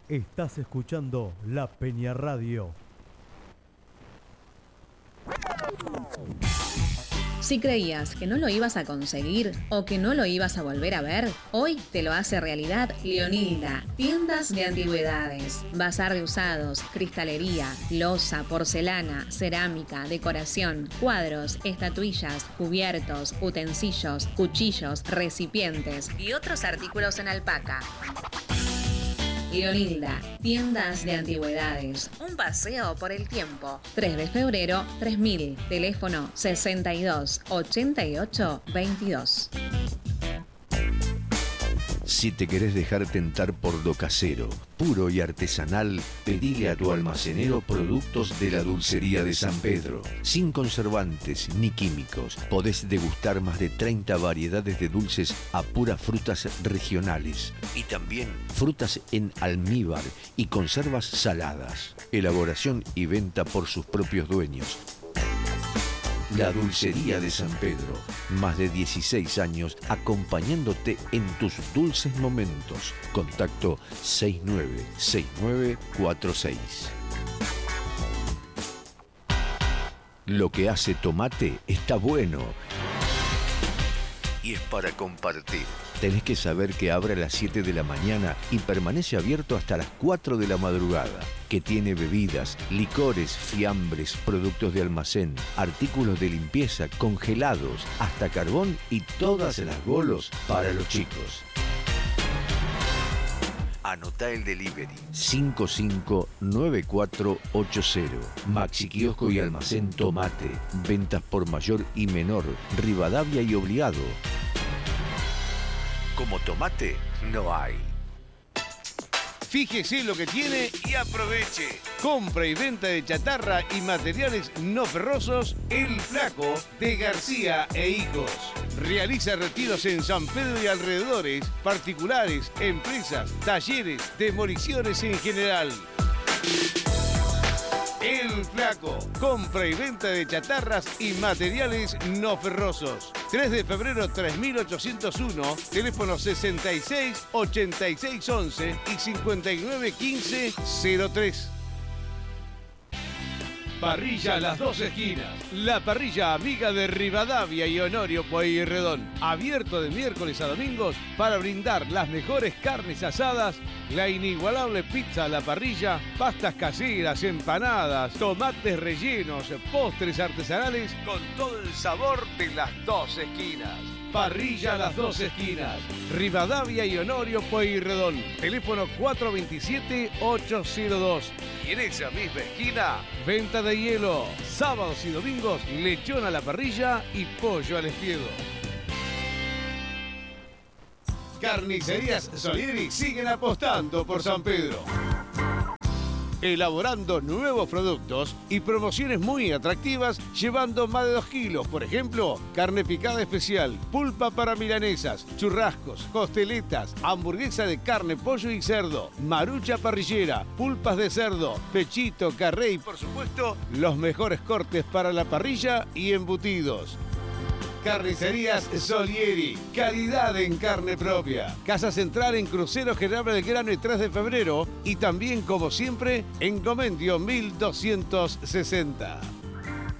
Estás escuchando La Peña Radio. Si creías que no lo ibas a conseguir o que no lo ibas a volver a ver, hoy te lo hace realidad Leonilda. Tiendas de antigüedades, bazar de usados, cristalería, loza, porcelana, cerámica, decoración, cuadros, estatuillas, cubiertos, utensilios, cuchillos, recipientes y otros artículos en alpaca. Leonilda, tiendas de antigüedades, un paseo por el tiempo. 3 de febrero, 3000, teléfono 62 88 22. Si te querés dejar tentar por lo casero, puro y artesanal, pedile a tu almacenero productos de la Dulcería de San Pedro. Sin conservantes ni químicos, podés degustar más de 30 variedades de dulces a puras frutas regionales y también frutas en almíbar y conservas saladas. Elaboración y venta por sus propios dueños. La Dulcería de San Pedro, más de 16 años acompañándote en tus dulces momentos. Contacto 696946. Lo que hace Tomate está bueno y es para compartir. Tenés que saber que abre a las 7 de la mañana y permanece abierto hasta las 4 de la madrugada. Que tiene bebidas, licores, fiambres, productos de almacén, artículos de limpieza, congelados, hasta carbón y todas las golos para los chicos. Anotá el delivery 559480. Maxi Kiosco y Almacén Tomate. Ventas por mayor y menor. Rivadavia y Obligado. Como Tomate no hay. Fíjese lo que tiene y aproveche. Compra y venta de chatarra y materiales no ferrosos El Flaco de García e Hijos. Realiza retiros en San Pedro y alrededores, particulares, empresas, talleres, demoliciones en general. El Flaco, compra y venta de chatarras y materiales no ferrosos. 3 de febrero 3801, teléfono 66 86 11 y 59 15 03. Parrilla Las Dos Esquinas, la parrilla amiga de Rivadavia y Honorio Pueyrredón. Abierto de miércoles a domingos para brindar las mejores carnes asadas, la inigualable pizza a la parrilla, pastas caseras, empanadas, tomates rellenos, postres artesanales con todo el sabor de Las Dos Esquinas. Parrilla Las Dos Esquinas, Rivadavia y Honorio Pueyrredón. Teléfono 427-802. Y en esa misma esquina, venta de hielo. Sábados y domingos, lechón a la parrilla y pollo al espiedo. Carnicerías Solieri siguen apostando por San Pedro, elaborando nuevos productos y promociones muy atractivas, llevando más de 2 kilos. Por ejemplo, carne picada especial, pulpa para milanesas, churrascos, costeletas, hamburguesa de carne, pollo y cerdo, marucha parrillera, pulpas de cerdo, pechito, carré y, por supuesto, los mejores cortes para la parrilla y embutidos. Carnicerías Solieri, calidad en carne propia. Casa Central en Crucero General Belgrano y 3 de febrero y también, como siempre, en Comendio 1260.